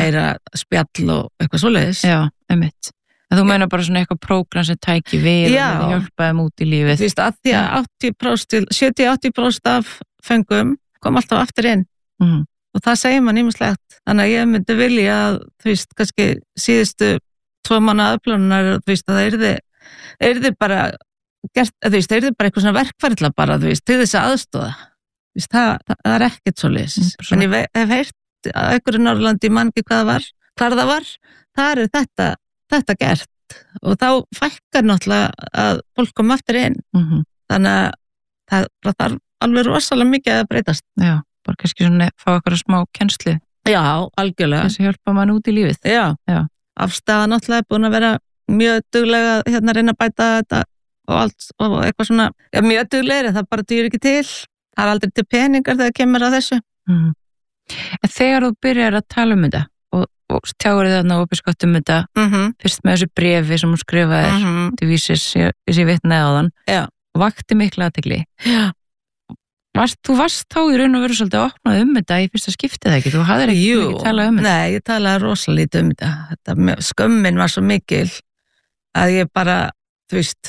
meira spjall og eitthvað svoleiðis. Já, einmitt. En þú meina bara svona eitthvað prógram sem tæki við og þetta hjálpa þeim út í lífið. Þú veist, að því að 70-80% af fengum kom alltaf aftur inn. Og það segir mann ýmislegt. Þannig að ég myndi vilja að, þú veist, kannski síðustu 2 mánaða afplánunar, þú veist, að það yrði bara gert, þú veist, það yrði bara eitthvað svona verkfærla bara, þú veist, til þess að aðstoða. Þú veist, það er ekkert svoleiðis. En ég hef heyrt að einhverju Norrlandi mangi hvar það var, þar er þetta gert. Og þá fækkar náttúrulega að fólk kom aftur inn. Þannig að það þarf alveg rosalega mikið að breytast. Já, bara kannski svona fá eitthvað smá kennslu. Já, algjörlega. Þess að hjálpa mann út í lífið. Já. Afstæða náttúrulega er búin að vera mjög duglega hérna að reyna að bæta þetta og allt og eitthvað svona, já, mjög duglegri, það bara dýr ekki til. Það er aldrei til peningar þegar kemur að þessu. En þegar þú byrjar að tala um þetta og tjáir þarna og opiskott um þetta, fyrst með þessu bréfi sem hún skrifaði til vísis, ég vitnaði á þann, vakti mikla athygli. Já. Þú varst þá í raun og veru svolítið að opna um þetta í fyrsta skiptið ekki? Þú hafðir ekki mikið talað um þetta? Nei, ég talaði rosalega lítið um þetta. Skömmin var svo mikil að ég bara, þú veist,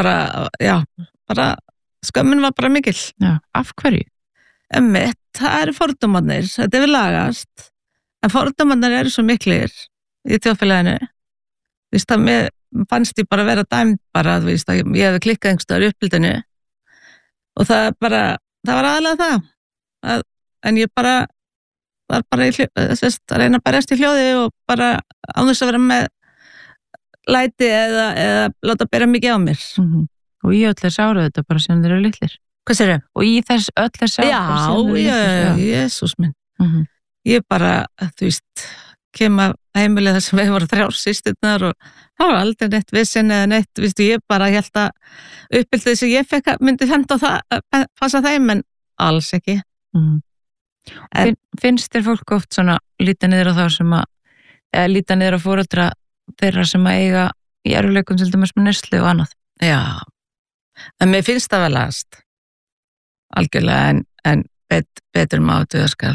skömmin var bara mikil. Já, af hverju? Einmitt, það eru fordómarnir, þetta er lagast, en fordómarnir eru svo miklir í þjóðfélaginu. Þú veist, mér fannst ég bara vera dæmd bara, þú veist, að ég hefði klikkað einhverstaðar í uppbyldinu og það var aðalega það. En ég bara var bara að reyna að berjast í hljóði og bara án þess að vera með læti eða láta bera mikið á mér. Og í öll þess ára þetta bara sem þeir eru litlir. Hvað sér þau? Og í þess öll þess ára bara sem þeir eru litlir. Já, Jesús minn. Ég bara, þú veist, kem að heimilið þar sem við vorum 3 systurnar og það var aldrei neitt vissin eða neitt, viðstu, ég bara held að uppbyldið sem ég fekk myndi henda það, passa þeim, en alls ekki. Finnst þér fólk oft svona líta niður á þá sem að, eða líta niður á foreldra þeirra sem að eiga í erfiðleikum til dæmis með neyslu og annað? Já, en mér finnst það vel aðast, algjörlega, en betur má duðaskal.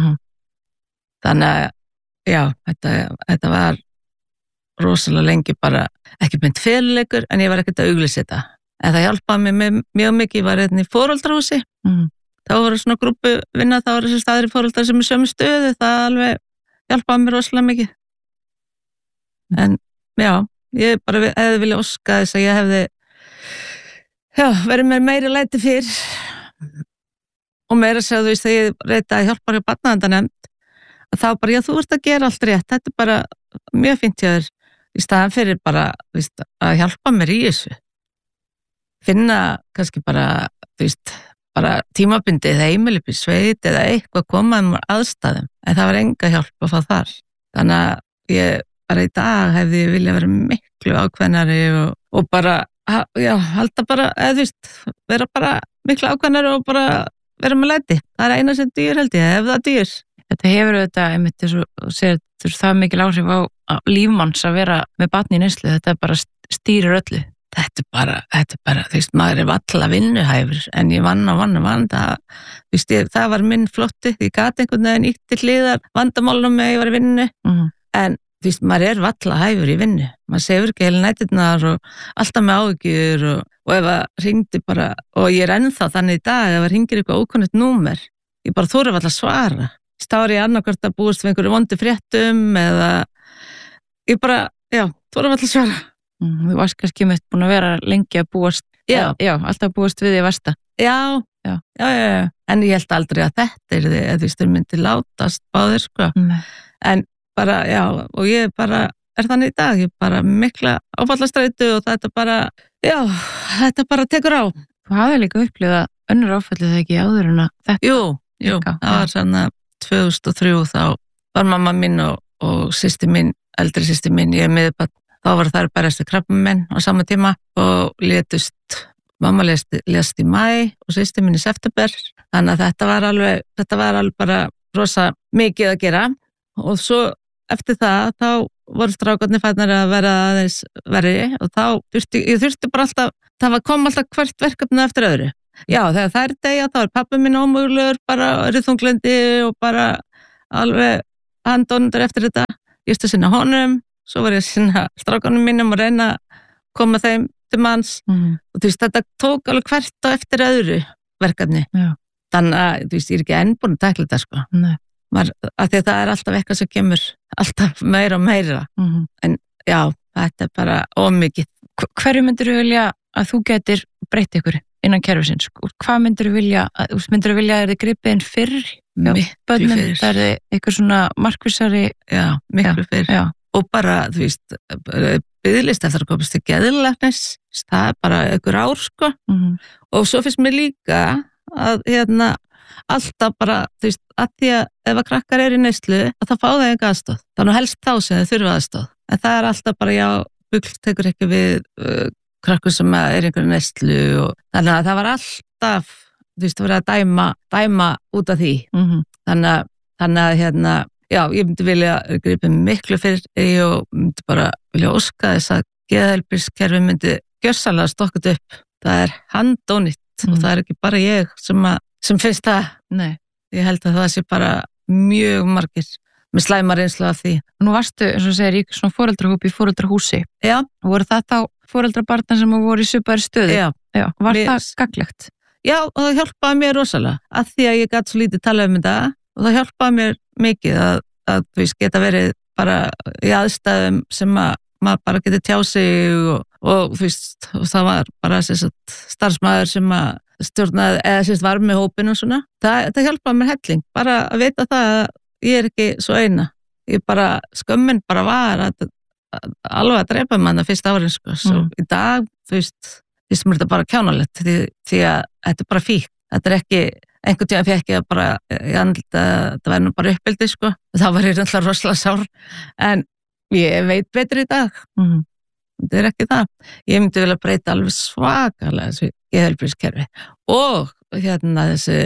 Þannig að, já, þetta var rosalega lengi bara, ekki mynd feluleikur, en ég var ekkert að auglýsa þetta. En það hjálpaði mér mjög mikið, ég var hérna í foreldrahúsi, þá voru svona grúpu vinna, þá voru þessi staðir í foreldrar sem er sömu stöðu, það alveg hjálpaði mér rosalega mikið. En, já, ég bara hefði viljað óska þess að ég hefði, verið mér meiri læti fyrr, og meira að segja, þú veist, þegar ég reyta að hjálpa hjá barnaverndarnefnd, þá bara, já, þú ert að gera allt rétt, þetta er bara mjög fínt hjá þér, í staðan fyrir bara, veist, að hjálpa mér í þessu. Finna kannski bara, þú veist, bara tímabundið heimili upp í sveit eða eitthvað komaðum aðstæðum, en það var enga hjálp að fá þar. Þannig að ég bara í dag hefði ég viljað vera miklu ákveðnari og bara, já, halda bara, eða þú veist, vera bara miklu ákveðnari og bara vera með læti. Það er eina sem dýr held ég, ef það dýr. Þetta hefur þetta, einmitt þess að segja, það er mikil áhrif á lífmanns að vera með barni í neyslu, þetta bara stýrir öllu. Þetta er bara, þú veist, maður er valla vinnuhæfur, en ég vann, það, þú veist, það var minn flotti, ég gat einhvern veginn ítt til hliðar, vandamálum með ég var í vinnu, en þú veist, maður er valla hæfur í vinnu, maður sefur ekki heila næturnar og alltaf með áhyggjur og ef að hringdi bara, og ég er ennþá þannig í dag, ef að hringir eitthvað ókunnugt númer, ég bara þori valla svara. Stári ég annarkvort að búast við einhverju vondi fréttum eða ég bara, já, þú erum alltaf svara. Þú varst kannski mitt búin að vera lengi að búast, já, alltaf búast við því versta. Já, en ég held aldrei að þetta er því að þú veist, þau myndi látast báðir, sko. En bara, já, og ég bara er þannig í dag, ég bara mikla áfallastreitu og þetta bara, já, þetta bara tekur á. Þú hafði líka upplifað önnur áfallið þegar ekki áður en að þetta? Jú, það var svona 2003 þá var mamma mín og systir mín, eldri systir mín, ég miðbarn, þá var þær berast við krabbamein á sama tíma og létust, mamma lést í maí og systir mín í september, þannig að þetta var alveg bara rosa mikið að gera og svo eftir það, þá voru strákarnir fætnir að vera aðeins verri og þá þurfti bara alltaf, það kom alltaf hvert verkefni eftir öðru. Já, þegar það er degja, þá er pabbi mín ómögulegur, bara ryðþunglendi og bara alveg handónundur eftir þetta. ég að sinna honum, svo var ég að sinna strákanum mínum og reyna að koma þeim til manns og þetta tók alveg hvert og eftir öðru verkefni. Já. Þannig að ég er ekki enn búin að tækla þetta sko. Nei. Af því að það er alltaf eitthvað sem kemur alltaf meira og meira. En já, þetta er bara ómikið. Hverju myndir þú vilja að þú getur breytt ykkur innan kerfisins? Hvað myndir þú vilja að þið gripið inn fyrr? Miklu fyrr. Það er eitthvað svona markvissari. Já, miklu fyrr. Já. Og bara, biðlist eftir að komast til geðlæknis, það er bara einhver ár sko. Og svo finnst mér líka að alltaf bara, að því að ef að krakkar í neyslu, að það fá það ekki aðstoð. Það er nú helst þá sem þau þurfa aðstoð. En það er alltaf bara, já, BUGL tekur ekki við krakkur sem er einhverju neyslu og þannig að það var alltaf, verið að dæma út af því. Þannig að já, ég myndi vilja gripa miklu fyrir og myndi bara vilja óska þess að geðheilbrigðiskerfi myndi gjörsamlega stokkað upp. Það er handónýtt og það er ekki bara ég sem finnst það. Nei. Ég held að það sé bara mjög margir með slæma reynslu af því. Nú varstu, eins og segir, í svona foreldrahópi í foreldrahúsi. Já. Voru það þá foreldrabarnar sem voru í svipaðri stöðu? Já. Var það gagnlegt? Já, og það hjálpaði mér rosalega. Af því að ég gat svo lítið tala þetta og það hjálpaði mér mikið að geta verið bara í aðstæðum sem maður bara geti tjá sig og það var bara starfsmaður sem stjórnaði eða var með hópin og svona. Það hjálpaði mér helling, bara að vita það að ég er ekki svo eina. Ég bara, skömmin bara var alveg að drepa manna fyrsta árin sko. Svo í dag, finnst mér þetta bara kjánalegt því að þetta er bara fíkt. Þetta er ekki einhvern tíma fekk ég bara það væri nú bara uppeldi sko. Það var ég náttúrulega rosalega sár en ég veit betur í dag. Þetta er ekki það. Ég myndi vilja breyta alveg svakalega þessu geðheilbrigðiskerfi og þessi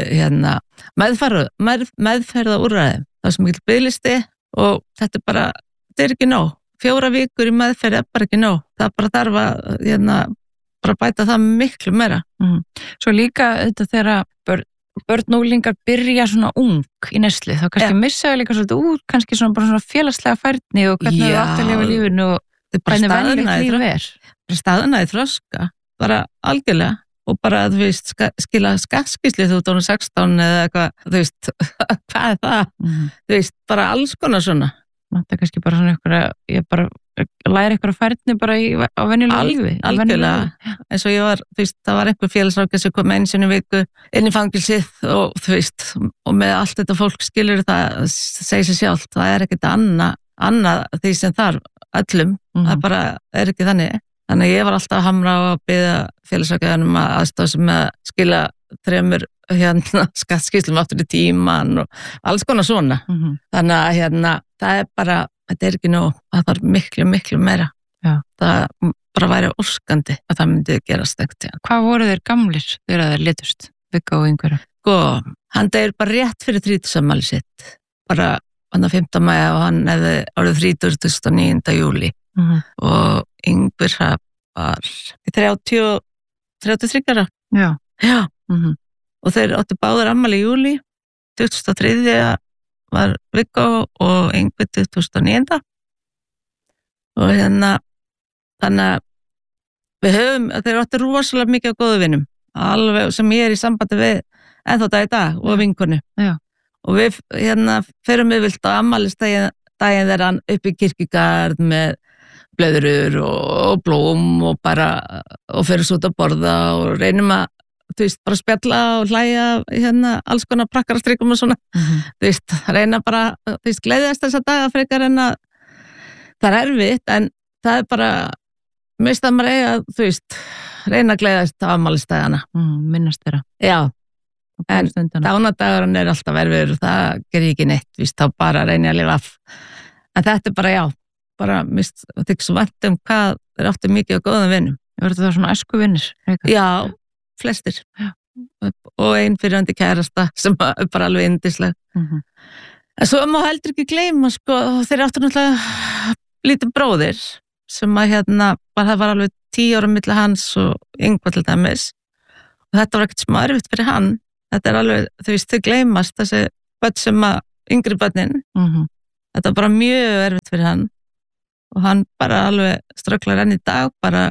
meðferðarúrræði. Það er svo mikil biðlisti og þetta er ekki nóg. 4 vikur í meðferð er bara ekki nóg. Það bara þarf að bara bæta það miklu meira. Svo líka þetta þegar börn og unglingar byrja svona ung í neyslu, þá kannski missaðu líka svolítið út, kannski bara svona félagslega færni og hvernig þú átt að lifa lífinu og hvernig venjulegt líf er. Staðina í þroska, bara algjörlega og bara, skila skattskýrslu þú ert 16 eða eitthvað, hvað er það? Bara alls konar svona. Það er kannski bara svona eitthvað, ég bara læra eitthvað færni bara á venjulega lífi. Algjörlega, eins og ég var, það var einhver félagsrákja sem kom einu sinni í viku inn í fangilsið og og með allt þetta fólk skilur það, segir sér sjálf, það er ekkert annað því sem þarf öllum, það bara er ekki þannig. Þannig að ég var alltaf að hamra á að biðja félagsrákjaðanum að aðstoða sem að skila 3 skattskýrslum aftur í tíman og alls konar svona. Þannig að það er bara, þetta er ekki nóg, það þarf miklu, miklu meira. Já. Það bara væri óskandi að það myndi gerast ekkert. Hvað voru þeir gamlir þegar þeir litust, Vigga og einhverja? Hann deyr bara rétt fyrir 30-afmæli sitt, bara hann 5. maí og hann hefði árið 29. júlí og Yngvar var 33 ára. Já. Og þeir áttu báðar afmæli í júlí, 23. var Vigga og Yngvar 2009. Og þannig að þeir áttu rosalega mikið á góðu vinum, alveg sem ég er í sambandi við ennþá dag í dag og vinkonu. Já. Og við ferum yfirleitt á afmælisdaginn þegar hann upp í kirkjugarð með blöðrur og blóm og ferum svo út að borða og reynum að bara spjalla og hlæja alls konar prakkarastrikum og svona. Reyna bara gleðjast þessa daga frekar en að það er erfitt en það er bara mist að maður eiga reyna að gleðjast á afmælisdagana. Minnast þeirra. Já. En dánadagurinn er alltaf erfiður og það gerir ekki neitt, þá bara reyni að lifa af. En þetta er bara bara mist, það er svo vænt hvað þeir áttu mikið á góðum vinum. Var þetta svona æskuvinir? Já, flestir. Já. Og einn fyrrandi kærasta sem er bara alveg yndisleg. En svo má heldur ekki gleyma, þeir áttu náttúrulega lítið bróðir sem það var alveg 10 ára milli hans og Yngvar til dæmis. Og þetta var ekkert smá erfitt fyrir hann. Þetta er alveg, þau gleymast þessi börn sem yngri börnin. þetta var bara mjög erfitt fyrir hann og hann bara alveg strögglar enn í dag bara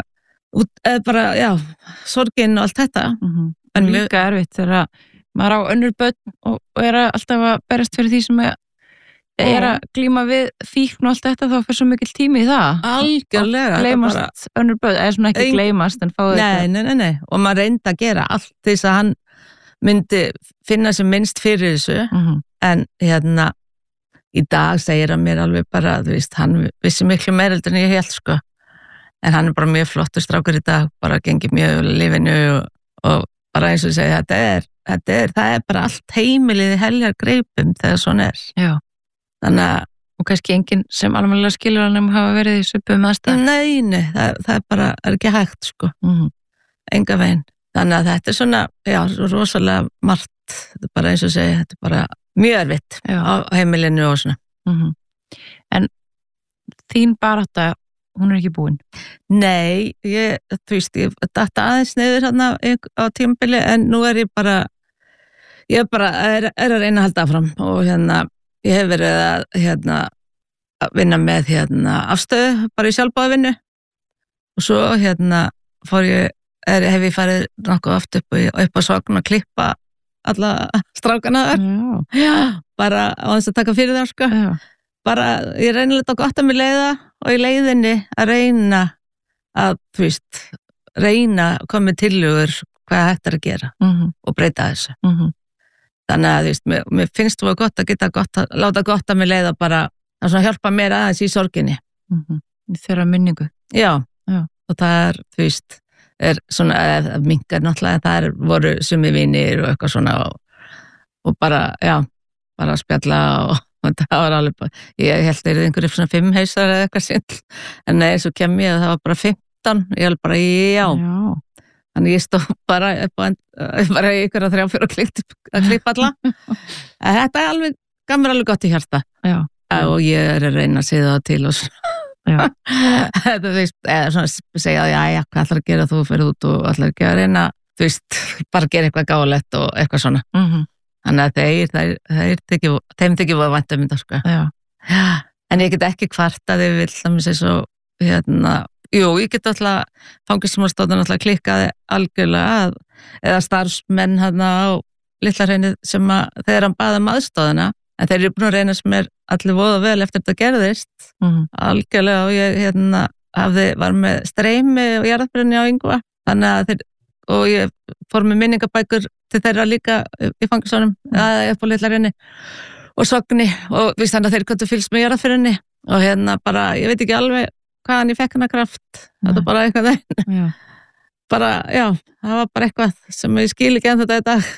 sorgin og allt þetta. En líka erfitt þegar maður á önnur börn og alltaf að berast fyrir því sem að glíma við fíkn og allt þetta, þá fyrir svo mikil tími í það. Algjörlega. Og gleymast önnur börn, eða svona ekki gleymast en fáið þetta. Nei. Og maður reyndi að gera allt þess að hann myndi finna sem minnst fyrir þessu, en í dag segir hann mér alveg bara, þú veist, hann vissi miklu meira heldur en ég hélt, sko. En hann bara mjög flottur strákur í dag, bara gengið mjög lífinu og bara eins og segja, það bara allt heimilið í heljar greipum þegar svona Já. Þannig að og kannski enginn sem alveg skilur hann hafa verið í svipum aðstæðum. Nei, það bara ekki hægt, sko. Enga veginn. Þannig að þetta svona, rosalega margt, þetta bara eins og segja, þetta bara mjög erfitt á heimilinu og svona. En þín barátta, hún ekki búin? Nei, þú veist, ég datta aðeins niður hérna á tímabili, en nú ég bara að reyna að halda áfram og ég hef verið að vinna með afstöðu, bara í sjálfbáðavinnu og svo hef ég farið nokkuð oft upp á Sogn að klippa alla strákana þar. Já. Bara á þess að taka fyrir það, sko. Já. Bara, ég reyna þetta gott að mér leiða og í leiðinni að reyna að, þú veist, að koma með tillögur hvað hægt að gera og breyta þessu. Þannig að, þú veist, mér finnst það gott að geta láta gott að mér leiða bara að svona hjálpa mér aðeins í sorginni. Í þeirra minningu. Já. Og það þú veist, svona, minkar náttúrulega, það voru sumi vinir og eitthvað svona og bara, bara að spjalla og það var alveg, ég held að einhverjum svona 5 hausar eða eitthvað sinn, en eins og kem ég að það var bara 15, ég held bara, þannig ég stóð bara í ykkur að 3-4 að klippa alla. Þetta alveg, gaf mér alveg gott í hjarta. Já. Og ég að reyna að segja það til og svona. Þetta, þú veist, eða svona segja að hvað ætlar að gera þú fyrir út og ætlar ekki að reyna, þú veist, bara gera eitthvað gáðlegt og eitthvað svona. Þannig að þeim þykir voru vænt mynda, sko. En ég get ekki kvartað ef ég vil segja svo, ég get alltaf fangelsumarstóðan alltaf klikkaði algjörlega eða starfsmenn á Litla-Hraunið sem þegar hann baði aðstóðina, en þeir eru búin að reyna sem allir voða vel eftir þetta gerðist algjörlega og ég var með streymi og jarðbrunni á Yngva, þannig að og ég fór með minningabækur til þeirra líka í fangelsunum upp á Litla-Hrauni og Sogni og víst þannig að þeir gætu fylgst með jarðbrunni og bara, ég veit ekki alveg hvaðan ég fekk hana kraft, þetta bara eitthvað bara, það var bara eitthvað sem ég skil ekki enn þetta í dag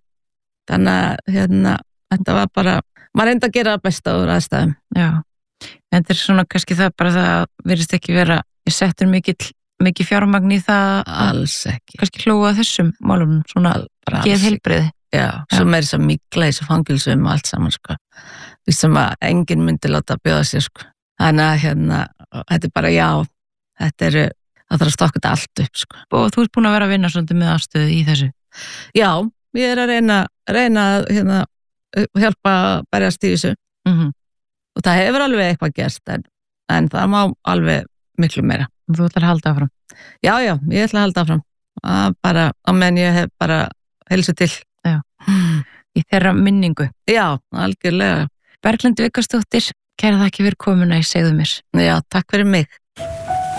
þannig að þetta var bara, maður reyndi að gera það besta úr aðstæðum. Já, en þetta svona kannski það bara það virðist ekki vera, ég settur mikið fjármagn í það alls ekki, kannski hlóa þessum málum svona geðheilbrigði. Já, svo meira þess að mikla í þessu fangelsum og allt saman, sko, því sem að enginn myndi láta bjóða sér, sko. Þannig að þetta bara, það þarf að stokka þetta allt upp, sko. Og þú ert búin að vera að vinna svolítið með afstöðu í þessu? Já, ég að reyna að hjálpa að berjast í þessu. Og það hefur alveg eitthvað gerst, en það má alveg miklu meira. Þú ætlar að halda áfram? Já, ég ætla að halda áfram. Bara, á meðan ég hef bara heilsu til. Já, í þeirra minningu. Já, algjörlega. Berglind Viggósdóttir, kæra þakki fyrir komuna í Segðu mér. Já, takk fyrir mig.